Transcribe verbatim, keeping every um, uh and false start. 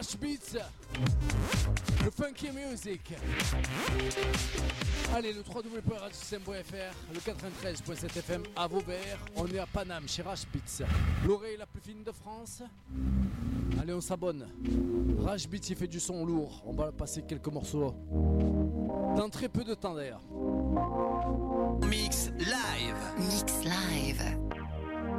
Rush Beats, le funky music. Allez, le w w w point radio système point f r, le quatre-vingt-treize point sept F M à Vauvert. On est à Paname chez Rush Beats, l'oreille la plus fine de France. Allez, on s'abonne. Rush Beats, il fait du son lourd. On va passer quelques morceaux dans très peu de temps d'ailleurs. Mix live. Mix live.